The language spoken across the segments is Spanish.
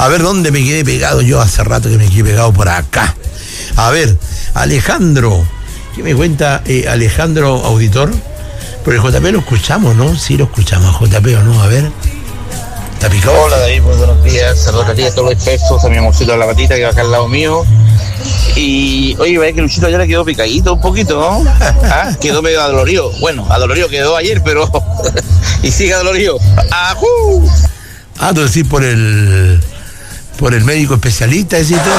A ver, ¿dónde me quedé pegado? Yo hace rato que me quedé pegado por acá. A ver, Alejandro. ¿Qué me cuenta Alejandro, auditor? Por el JP lo escuchamos, ¿no? Sí, lo escuchamos, JP, ¿o no? A ver. ¿Está picado? Hola, David, muy buenos días. Saludos a ti, a todos los expertos, a mi amorcito de la patita que va acá al lado mío. Y, oye, ve que Luchito ya le quedó picadito un poquito, ¿no? Quedó medio adolorido. Bueno, adolorido quedó ayer, pero... y sigue adolorido. ¡Ajú! Tú decís por el médico especialista, decís tú.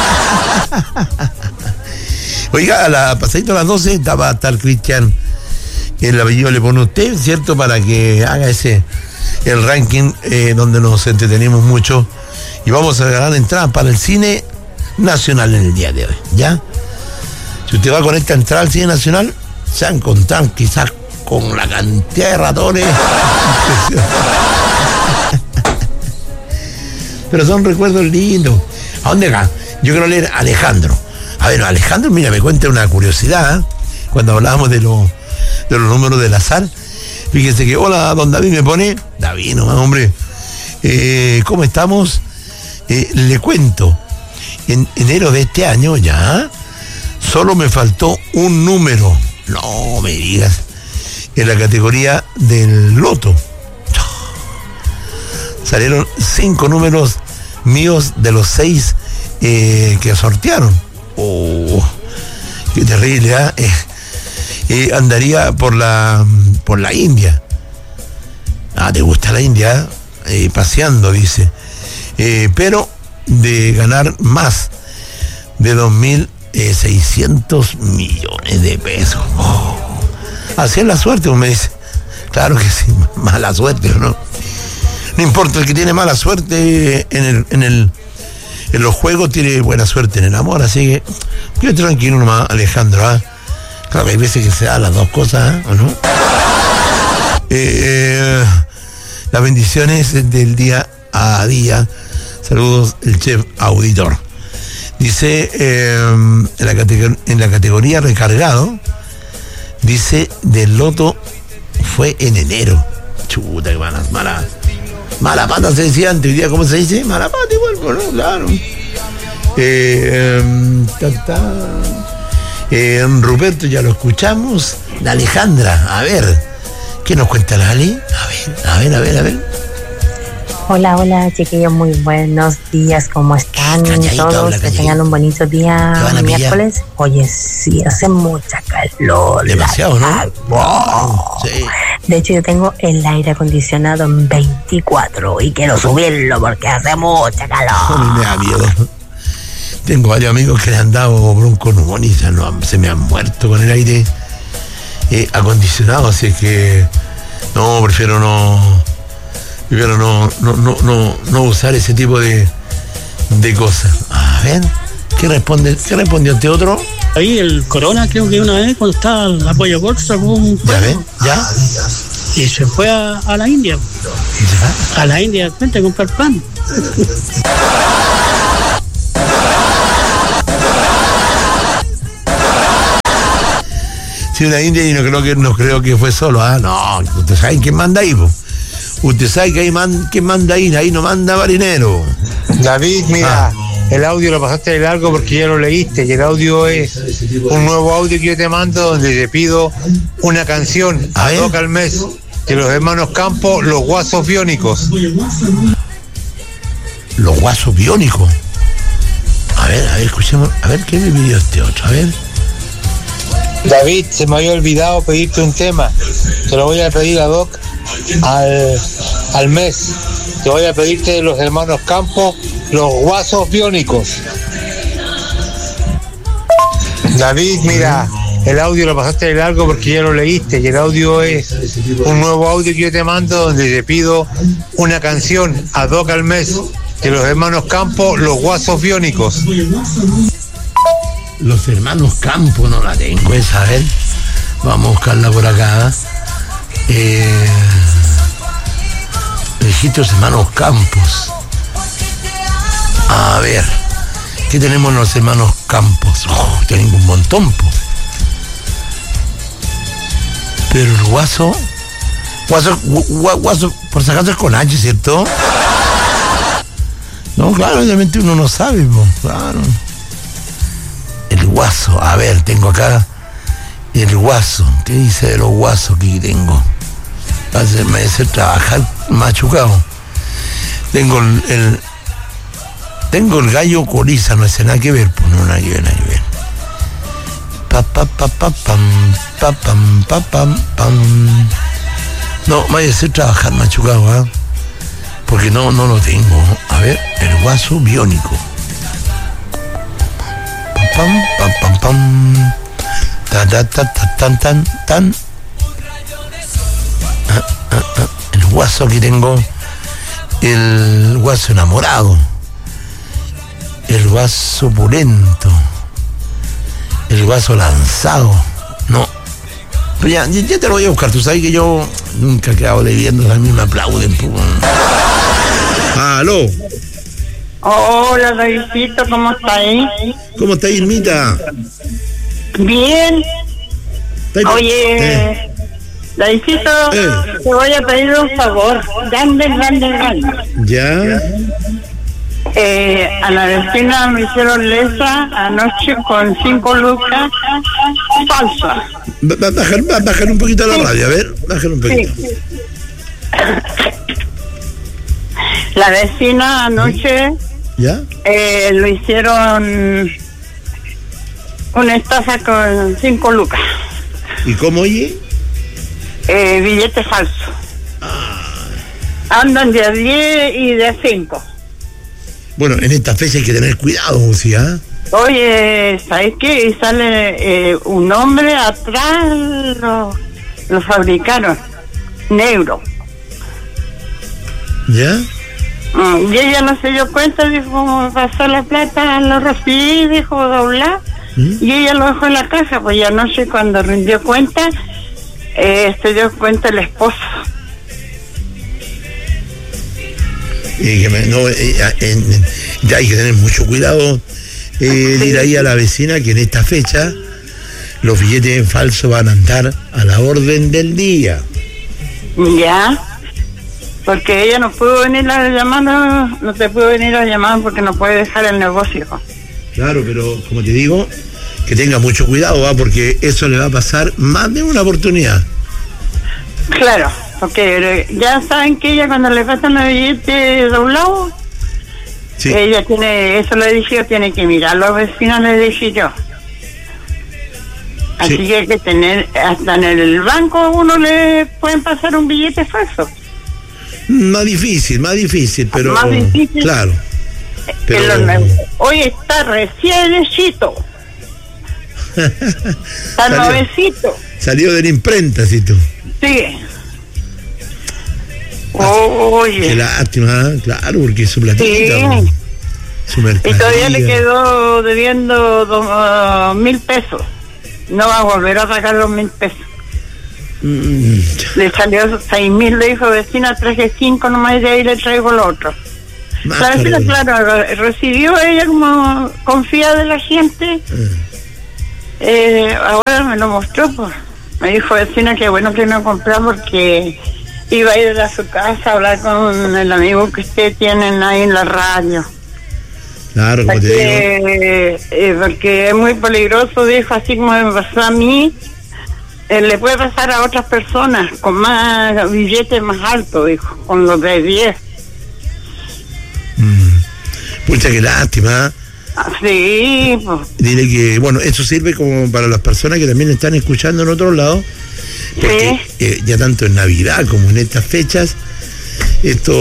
Oiga, a la pasadita a las 12 va a estar Cristian, el apellido le pone usted, ¿cierto? Para que haga el ranking donde nos entretenemos mucho. Y vamos a ganar entradas para el cine nacional en el día de hoy, ¿ya? Si usted va con esta entrada al cine nacional, se va a encontrar quizás con la cantidad de ratones. Pero son recuerdos lindos. ¿A dónde va? Yo quiero leer Alejandro. A ver, Alejandro, mira, me cuenta una curiosidad, ¿eh? Cuando hablábamos de los números del azar. Fíjese que, hola, don David, me pone, David, no, hombre, ¿cómo estamos? Le cuento, en enero de este año ya, solo me faltó un número, no me digas, en la categoría del loto. Salieron 5 números míos de los 6 que sortearon. Oh, qué terrible, ¿eh? Andaría por la India. ¿Te gusta la India? Paseando, dice. Pero de ganar más de 2.600 millones de pesos. Oh. Así es la suerte, me dice. Claro que sí, mala suerte, ¿no? No importa, el que tiene mala suerte en los juegos tiene buena suerte en el amor, así que qué tranquilo nomás, Alejandro, ¿eh? Claro que hay veces que se dan las dos cosas, ¿o no? Las bendiciones del día a día. Saludos, el chef auditor. Dice, en la categoría recargado, dice, del loto fue en enero. Chuta, que mala pata se decía antes, hoy día, ¿cómo se dice? Mala pata igual, ¿no? Claro. Ruperto, ya lo escuchamos. La Alejandra, a ver, ¿qué nos cuenta la Ali? A ver. Hola, chiquillos, muy buenos días, ¿cómo están todos? Que tengan un bonito día miércoles. Oye, sí, hace mucha calor. Demasiado, ¿no? Wow. Sí. De hecho, yo tengo el aire acondicionado en 24 y quiero subirlo porque hace mucha calor. A mí me da miedo. Tengo varios amigos que le han dado bronconeumonía, se me han muerto con el aire acondicionado, así que no, prefiero no usar ese tipo de cosas. A ver, ¿qué respondió este otro? Ahí el Corona, creo que una vez cuando estaba la Pollo Box sacó un juego. ¿Ya? Y se fue a la India. ¿Ya? A la India, a comprar pan. Sí, una India, y no creo que fue solo, No, usted sabe quién manda ahí, po. Usted sabe que quién manda ahí no manda marinero. David, mira, el audio lo pasaste de largo porque ya lo leíste, y el audio es un nuevo audio que yo te mando donde te pido una canción a toca al mes de los hermanos Campos, Los Guasos Biónicos. Los Guasos Biónicos. A ver, escuchemos, a ver qué me pidió este otro, a ver. David, se me había olvidado pedirte un tema. Te lo voy a pedir a Doc al mes. Te voy a pedirte de los hermanos Campos, Los Guasos Biónicos. David, mira, el audio lo pasaste de largo porque ya lo leíste, y el audio es un nuevo audio que yo te mando donde te pido una canción a Doc al mes de los hermanos Campos, Los Guasos Biónicos. Los hermanos Campos, no la tengo esa, a ver. Vamos a buscarla por acá. Registros hermanos Campos. A ver, ¿qué tenemos los hermanos Campos? Tienen un montón, po. Pero el guaso, por si acaso es con H, ¿cierto? No, claro, obviamente uno no sabe, claro. El guaso, a ver, tengo acá el guaso. ¿Qué dice de los guasos que tengo? Me va a hacer trabajar machucado. Tengo tengo el gallo coriza, no hace nada que ver, pues no, nada que ver. Pam. No, me va a hacer trabajar machucado, porque no lo tengo. A ver, el guaso biónico. Pam. Tan. El guaso que tengo, el guaso enamorado, el guaso pulento, el guaso lanzado. No, pero ya te lo voy a buscar. Tú sabes que yo nunca he quedado debiendo, a mí me aplauden. Aló. Hola, Davidito, ¿cómo está ahí? ¿Cómo está, Irmita? Bien. Oye, Davidito, te voy a pedir un favor, grande. ¿Ya? A la vecina me hicieron lesa anoche con 5 lucas falsas. Bajar un poquito la radio, a ver, bajar un poquito. Sí. La vecina anoche, ¿ya? Lo hicieron una estafa con 5 lucas. ¿Y cómo, oye? Billete falso. Andan de a 10 y de a 5. Bueno, en esta fecha hay que tener cuidado, ¿sí? Oye, ¿sabes qué? Y sale un hombre atrás, lo fabricaron, negro. ¿Ya? Y ella no se dio cuenta, dijo, pasó la plata, lo recibí, dijo, doblar. Y ella lo dejó en la casa, pues ya no sé, cuando rindió cuenta, se dio cuenta el esposo. Ya hay que tener mucho cuidado de ir ahí a la vecina, que en esta fecha los billetes falsos van a andar a la orden del día. Ya, porque ella no pudo venir a llamar, no te pudo venir a llamar porque no puede dejar el negocio. Claro, pero como te digo, que tenga mucho cuidado, porque eso le va a pasar más de una oportunidad. Claro, porque ya saben que ella cuando le pasan los billetes doblados, sí, ella tiene, eso le dije yo, tiene que mirar a los vecinos, le dije yo. Así sí, que hay que tener, hasta en el banco uno le pueden pasar un billete falso. Más difícil, pero... Más difícil. Claro. Pero... Hoy está recién hechito. Está nuevecito. Salió de la imprenta, ¿sí tú? Sí. Oye. Qué lástima, claro, porque es su platita. Sí. Su mercadería. Y todavía le quedó debiendo 2,000 pesos. No va a volver a sacar 2,000 pesos. Le salió 6,000, le dijo, vecina, traje 5 nomás y de ahí le traigo lo otro. La vecina, claro, recibió ella como confía de la gente. Ahora me lo mostró, pues. Me dijo, vecina, que bueno que no compré porque iba a ir a su casa a hablar con el amigo que ustedes tienen ahí en la radio. Claro, como te digo. Porque es muy peligroso, dijo, así como me pasó a mí, le puede pasar a otras personas con más billetes más altos, dijo, con los de 10. Pucha, qué lástima. Sí, pues. Dile que, bueno, eso sirve como para las personas que también están escuchando en otro lado, porque sí, ya tanto en Navidad como en estas fechas, esto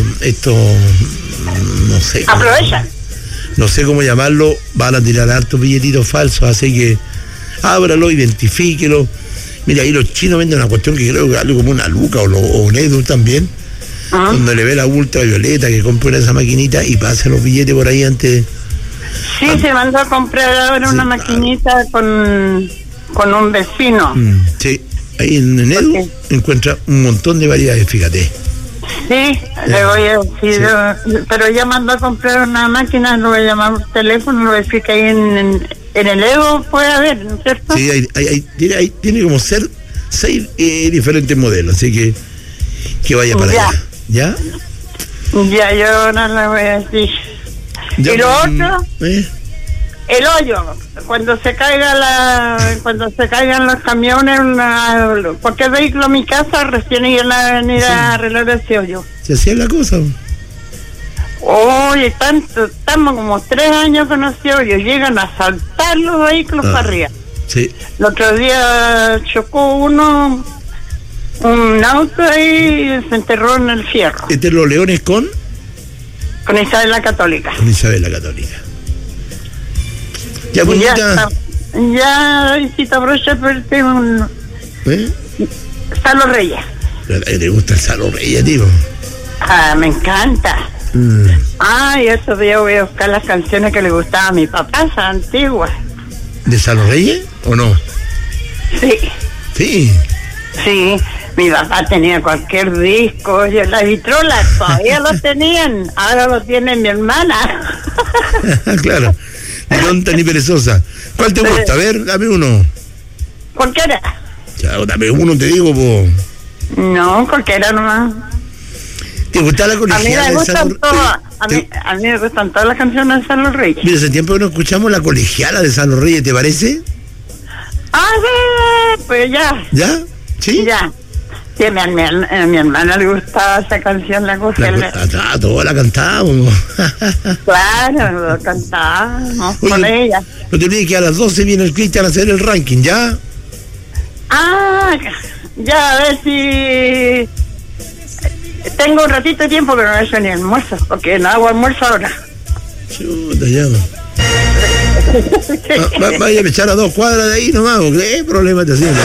no sé. Aprovechan. No sé cómo llamarlo, van a tirar hartos billetitos falsos, así que ábralo, identifíquelo. Mira, ahí los chinos venden una cuestión que creo que algo como una luca o un Edu también, donde le ve la ultravioleta, que compre esa maquinita y pase los billetes por ahí antes. Sí, se mandó a comprar ahora una maquinita con un vecino. Sí, ahí en Edu encuentra un montón de variedades, fíjate. Sí, le voy a decir, sí, pero ya mandó a comprar una máquina, lo voy a llamar por teléfono, lo voy a decir que ahí en el Evo puede haber, ¿no es cierto? Sí, ahí tiene como 6 diferentes modelos, así que vaya para allá, ¿ya? Ya, yo no le voy a decir. Ya, y lo otro, el hoyo, cuando se caigan los camiones, cualquier vehículo a mi casa, recién iban a venir a arreglar ese hoyo. Se hacía la cosa. Oye, estamos como 3 años con ese hoyo, llegan a saltar los vehículos para arriba. Sí. El otro día chocó un auto ahí y se enterró en el fierro. ¿Este los Leones con? Con Isabel la Católica. Con Isabel la Católica. Ya, pues, ya, visita brocha, pero tengo un... Salo Reyes. ¿Te gusta el Salo Reyes, tío? Ah, me encanta. Y estos días voy a buscar las canciones que le gustaban a mi papá, esas antiguas. ¿De Salo Reyes o no? Sí. Sí. Sí, mi papá tenía cualquier disco, oye, la vitrola todavía lo tenían, ahora lo tiene mi hermana. Claro, ni tonta ni perezosa. ¿Cuál te gusta? A ver, dame uno. Cualquiera. Ya, dame uno, te digo, po. No, cualquiera nomás. ¿Te gusta la colegiala de Salo Reyes? A mí me gustan todas las canciones de Salo Reyes. Mira, hace tiempo que no escuchamos la colegiala de Salo Reyes, ¿te parece? Pues ya. ¿Ya? ¿Sí? Ya. Sí, a mi hermana le gustaba esa canción, la cosa. Toda la cantábamos. Claro, lo cantábamos con ella. No te olvides que a las 12 viene el Cristian a hacer el ranking, ¿ya? Ya, a ver si... Tengo un ratito de tiempo, pero no he hecho ni almuerzo, porque no hago almuerzo ahora. Chuta, ya. Vaya a echar a 2 cuadras de ahí nomás, ¿qué problema te haciendo?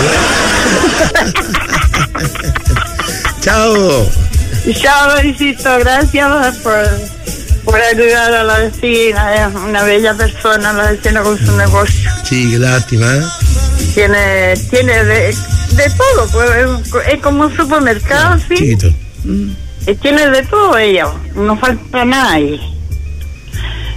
Chao. Chao, Luisito, gracias por ayudar a la vecina, es una bella persona la vecina con su negocio. Sí, qué lástima, ¿eh? Tiene de todo, pues es como un supermercado, sí. Chiquito. Tiene de todo ella, no falta nada ahí.